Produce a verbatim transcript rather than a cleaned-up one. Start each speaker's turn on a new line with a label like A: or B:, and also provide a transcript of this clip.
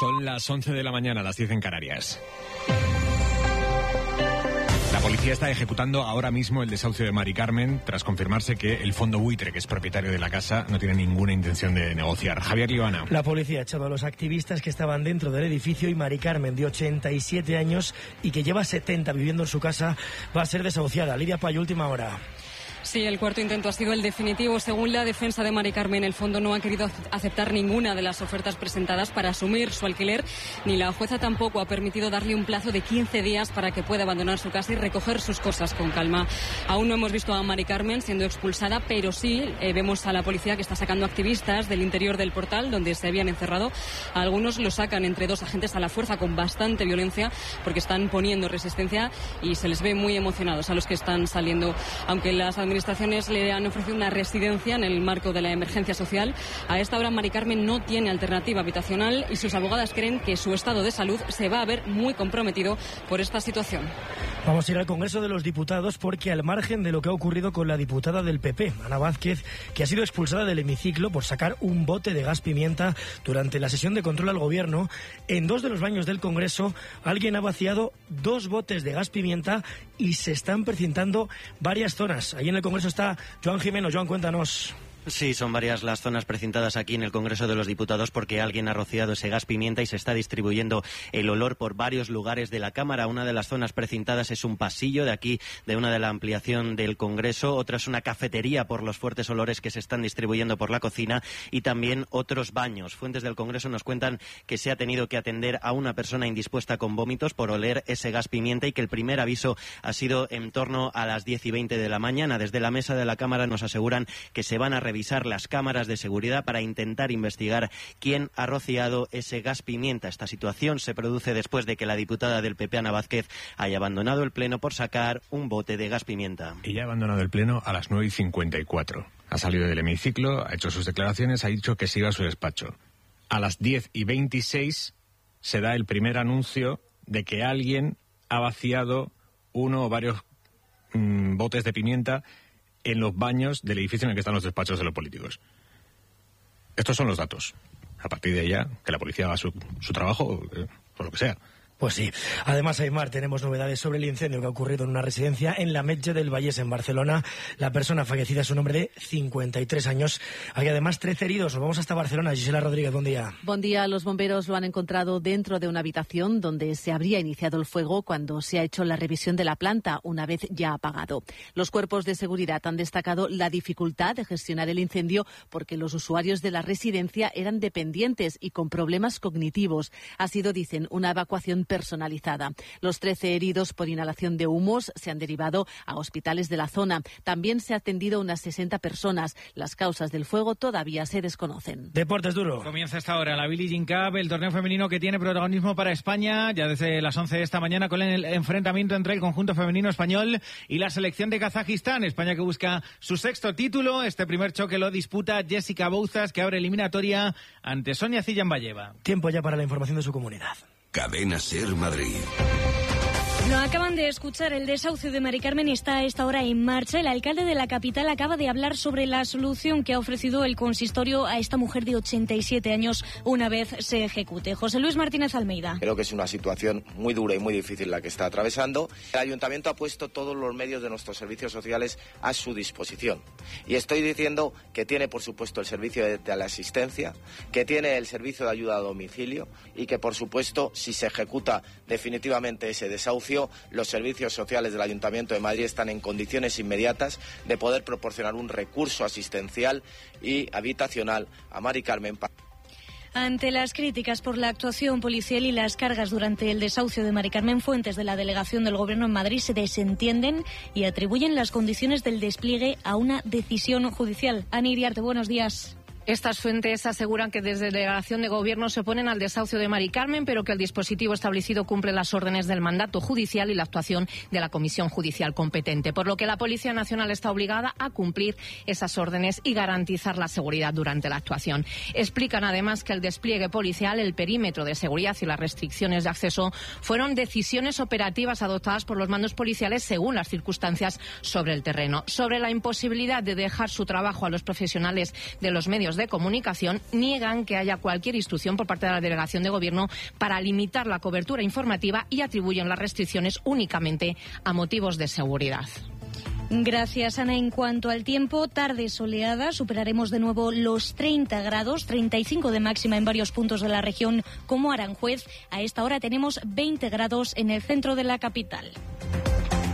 A: Son las once de la mañana, las diez en Canarias. La policía está ejecutando ahora mismo el desahucio de Mari Carmen tras confirmarse que el fondo buitre, que es propietario de la casa, no tiene ninguna intención de negociar. Javier Liobana.
B: La policía ha echado a los activistas que estaban dentro del edificio y Mari Carmen, de ochenta y siete años y que lleva setenta viviendo en su casa, va a ser desahuciada. Lidia Payo, última hora.
C: Sí, el cuarto intento ha sido el definitivo. Según la defensa de Mari Carmen, el fondo no ha querido aceptar ninguna de las ofertas presentadas para asumir su alquiler, ni la jueza tampoco ha permitido darle un plazo de quince días para que pueda abandonar su casa y recoger sus cosas con calma. Aún no hemos visto a Mari Carmen siendo expulsada, pero sí eh, vemos a la policía que está sacando activistas del interior del portal donde se habían encerrado. Algunos lo sacan entre dos agentes a la fuerza con bastante violencia porque están poniendo resistencia y se les ve muy emocionados a los que están saliendo. Aunque las administraciones le han ofrecido una residencia en el marco de la emergencia social, a esta hora Mari Carmen no tiene alternativa habitacional y sus abogadas creen que su estado de salud se va a ver muy comprometido por esta situación.
B: Vamos a ir al Congreso de los Diputados porque, al margen de lo que ha ocurrido con la diputada del P P, Ana Vázquez, que ha sido expulsada del hemiciclo por sacar un bote de gas pimienta durante la sesión de control al Gobierno, en dos de los baños del Congreso alguien ha vaciado dos botes de gas pimienta y se están precintando varias zonas. Ahí en el Congreso está Joan Jimeno. Joan, cuéntanos.
D: Sí, son varias las zonas precintadas aquí en el Congreso de los Diputados porque alguien ha rociado ese gas pimienta y se está distribuyendo el olor por varios lugares de la Cámara. Una de las zonas precintadas es un pasillo de aquí, de una de la ampliación del Congreso. Otra es una cafetería por los fuertes olores que se están distribuyendo por la cocina y también otros baños. Fuentes del Congreso nos cuentan que se ha tenido que atender a una persona indispuesta con vómitos por oler ese gas pimienta y que el primer aviso ha sido en torno a las diez y veinte de la mañana. Desde la mesa de la Cámara nos aseguran que se van a revisar las cámaras de seguridad para intentar investigar quién ha rociado ese gas pimienta. Esta situación se produce después de que la diputada del P P, Ana Vázquez, haya abandonado el Pleno por sacar un bote de gas pimienta.
A: Ella ha abandonado el Pleno a las nueve y cincuenta y cuatro. Ha salido del hemiciclo, ha hecho sus declaraciones, ha dicho que se iba a su despacho. A las diez y veintiséis se da el primer anuncio de que alguien ha vaciado uno o varios mmm, botes de pimienta en los baños del edificio en el que están los despachos de los políticos. Estos son los datos. A partir de ella, que la policía haga su, su trabajo, eh, o lo que sea.
B: Pues sí. Además, Aymar, tenemos novedades sobre el incendio que ha ocurrido en una residencia en la Metge del Vallès, en Barcelona. La persona fallecida es un hombre de cincuenta y tres años. Hay además trece heridos. Nos vamos hasta Barcelona. Gisela Rodríguez, buen día.
E: Buen día. Los bomberos lo han encontrado dentro de una habitación donde se habría iniciado el fuego cuando se ha hecho la revisión de la planta, una vez ya apagado. Los cuerpos de seguridad han destacado la dificultad de gestionar el incendio porque los usuarios de la residencia eran dependientes y con problemas cognitivos. Ha sido, dicen, una evacuación personalizada. Los trece heridos por inhalación de humos se han derivado a hospitales de la zona. También se ha atendido a unas sesenta personas. Las causas del fuego todavía se desconocen.
B: Deportes duro.
F: Comienza esta hora la Billie Jean Cup, el torneo femenino que tiene protagonismo para España ya desde las once de esta mañana con el enfrentamiento entre el conjunto femenino español y la selección de Kazajistán. España que busca su sexto título. Este primer choque lo disputa Jessica Bouzas, que abre eliminatoria ante Sonia Zillambayeva.
B: Tiempo ya para la información de su comunidad.
G: Cadena Ser Madrid.
H: Lo acaban de escuchar, el desahucio de Mari Carmen está a esta hora en marcha. El alcalde de la capital acaba de hablar sobre la solución que ha ofrecido el consistorio a esta mujer de ochenta y siete años una vez se ejecute. José Luis Martínez Almeida.
I: Creo que es una situación muy dura y muy difícil la que está atravesando. El ayuntamiento ha puesto todos los medios de nuestros servicios sociales a su disposición. Y estoy diciendo que tiene, por supuesto, el servicio de teleasistencia, que tiene el servicio de ayuda a domicilio y que, por supuesto, si se ejecuta definitivamente ese desahucio, los servicios sociales del Ayuntamiento de Madrid están en condiciones inmediatas de poder proporcionar un recurso asistencial y habitacional a Mari Carmen.
H: Ante las críticas por la actuación policial y las cargas durante el desahucio de Mari Carmen, fuentes de la delegación del Gobierno en Madrid se desentienden y atribuyen las condiciones del despliegue a una decisión judicial. Ana Iriarte, buenos días.
J: Estas fuentes aseguran que desde la delegación de gobierno se oponen al desahucio de Mari Carmen, pero que el dispositivo establecido cumple las órdenes del mandato judicial y la actuación de la comisión judicial competente, por lo que la Policía Nacional está obligada a cumplir esas órdenes y garantizar la seguridad durante la actuación. Explican además que el despliegue policial, el perímetro de seguridad y las restricciones de acceso fueron decisiones operativas adoptadas por los mandos policiales según las circunstancias sobre el terreno. Sobre la imposibilidad de dejar su trabajo a los profesionales de los medios medios de comunicación niegan que haya cualquier instrucción por parte de la delegación de gobierno para limitar la cobertura informativa y atribuyen las restricciones únicamente a motivos de seguridad.
H: Gracias, Ana. En cuanto al tiempo, tarde soleada, superaremos de nuevo los treinta grados, treinta y cinco de máxima en varios puntos de la región como Aranjuez. A esta hora tenemos veinte grados en el centro de la capital.